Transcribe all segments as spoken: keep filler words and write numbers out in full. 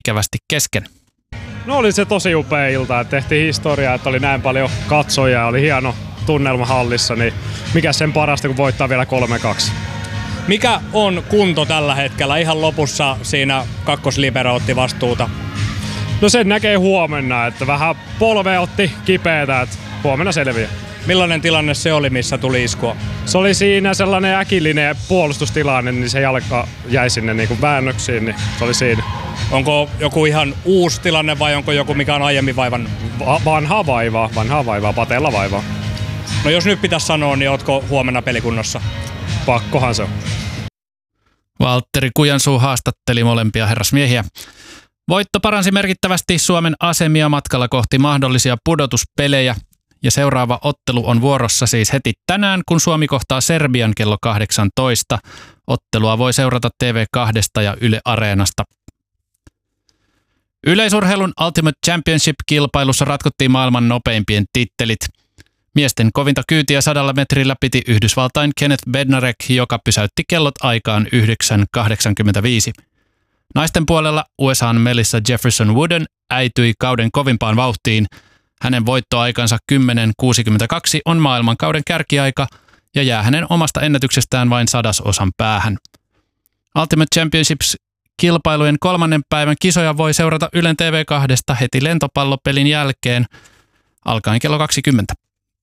ikävästi kesken. No oli se tosi upea ilta, että tehtiin historiaa, että oli näin paljon katsojia, oli hieno tunnelma hallissa, niin mikä sen parasta kun voittaa vielä kolme kaksi. Mikä on kunto tällä hetkellä? Ihan lopussa siinä kakkoslibero otti vastuuta. No sen näkee huomenna, että vähän polve otti kipeätä, että huomenna selviää. Millainen tilanne se oli, missä tuli iskua? Se oli siinä sellainen äkillinen puolustustilanne, niin se jalka jäi sinne niin kuin väännöksiin, niin se oli siinä. Onko joku ihan uusi tilanne vai onko joku, mikä on aiemmin vaivan? Va- vanha vaivaa, vanha vaivaa, pateella vaivaa. No jos nyt pitäisi sanoa, niin ootko huomenna pelikunnossa? Pakkohan se on. Valtteri Kujansuu haastatteli molempia herrasmiehiä. Voitto paransi merkittävästi Suomen asemia matkalla kohti mahdollisia pudotuspelejä. Ja seuraava ottelu on vuorossa siis heti tänään, kun Suomi kohtaa Serbian kello kahdeksantoista. Ottelua voi seurata T V kaksi ja Yle Areenasta. Yleisurheilun Ultimate Championship-kilpailussa ratkottiin maailman nopeimpien tittelit. Miesten kovinta kyytiä sadalla metrillä piti Yhdysvaltain Kenneth Bednarek, joka pysäytti kellot aikaan yhdeksän kahdeksankymmentäviisi. Naisten puolella U S A:n Melissa Jefferson Wooden äityi kauden kovimpaan vauhtiin. Hänen voittoaikansa kymmenen kuusikymmentäkaksi on maailmankauden kärkiaika ja jää hänen omasta ennätyksestään vain sadasosan päähän. Ultimate Championships-kilpailujen kolmannen päivän kisoja voi seurata Ylen T V kaksi heti lentopallopelin jälkeen alkaen kello kaksikymmentä.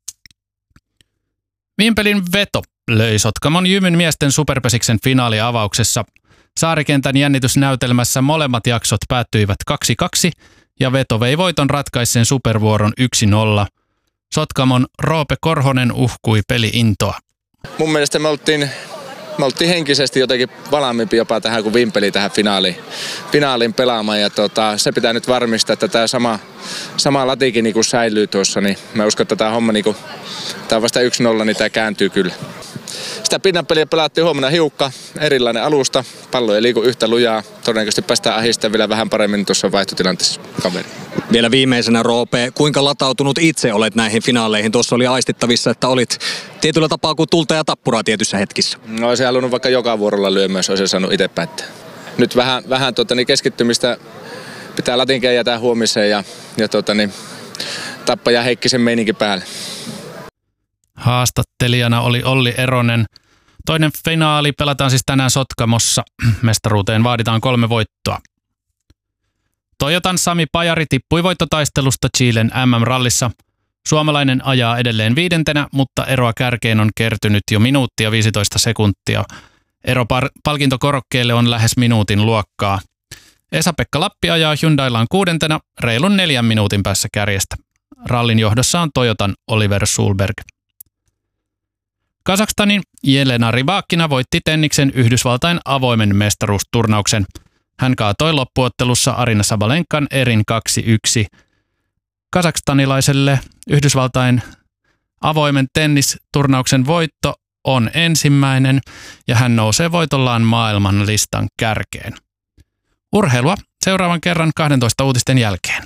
Vimpelin veto löi Sotkamon Jymyn miesten superpesiksen finaaliavauksessa. Saarikentän jännitysnäytelmässä molemmat jaksot päättyivät kaksi kaksi ja veto vei voiton ratkaisseen supervuoron yksi nolla. Sotkamon Roope Korhonen uhkui peli-intoa. Mun mielestä me oltiin, me oltiin henkisesti jotenkin valmiimpi jopa tähän kuin Vimpeli tähän finaaliin, finaaliin pelaamaan. Ja tota, se pitää nyt varmistaa, että tämä sama, sama latikin niin säilyy tuossa. Niin mä uskon, että tämä homma, niin kuin, tämä on vasta yksi nolla, niin tämä kääntyy kyllä. Sitä pinnanpeliä pelattiin huomenna hiukka, erilainen alusta, pallo ei liiku yhtä lujaa. Todennäköisesti päästään ahistamaan vielä vähän paremmin tuossa vaihtotilanteessa kaveri. Vielä viimeisenä, Roope, kuinka latautunut itse olet näihin finaaleihin? Tuossa oli aistittavissa, että olit tietyllä tapaa kuin tulta ja tappuraa tietyissä hetkissä. No olisi halunnut vaikka joka vuorolla lyömään, jos olisi saanut itse päättää. Nyt vähän, vähän tuota, niin keskittymistä pitää latinkeen jätää huomiseen ja, ja tuota, niin, Tappaja Heikkisen meininki päälle. Haastattelijana oli Olli Eronen. Toinen finaali pelataan siis tänään Sotkamossa. Mestaruuteen vaaditaan kolme voittoa. Toyotan Sami Pajari tippui voittotaistelusta Chilen M M-rallissa. Suomalainen ajaa edelleen viidentenä, mutta eroa kärkeen on kertynyt jo minuutti ja viisitoista sekuntia. Ero par- palkintokorokkeelle on lähes minuutin luokkaa. Esa-Pekka Lappi ajaa Hyundaillaan kuudentena reilun neljän minuutin päässä kärjestä. Rallin johdossa on Toyotan Oliver Sulberg. Kazakstanin Jelena Rybakina voitti tenniksen Yhdysvaltain avoimen mestaruusturnauksen. Hän kaatoi loppuottelussa Arina Sabalenkan erin kaksi yksi. Kazakstanilaiselle Yhdysvaltain avoimen tennisturnauksen voitto on ensimmäinen ja hän nousee voitollaan maailman listan kärkeen. Urheilua seuraavan kerran kahdentoista uutisten jälkeen.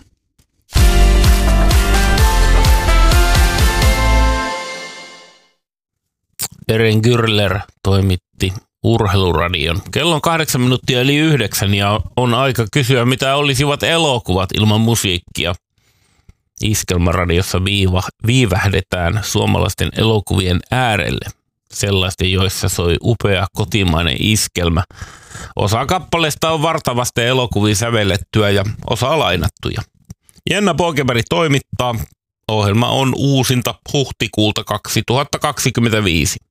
Eren Gürler toimitti Urheiluradion. Kello on kahdeksan minuuttia eli yhdeksän ja on aika kysyä, mitä olisivat elokuvat ilman musiikkia. Iskelmäradiossa viiva, viivähdetään suomalaisten elokuvien äärelle. Sellaisten, joissa soi upea kotimainen iskelmä. Osa kappaleista on vartavasti elokuviin sävellettyä ja osa lainattuja. Jenna Pågeberg toimittaa. Ohjelma on uusinta huhtikuulta kaksituhattakaksikymmentäviisi.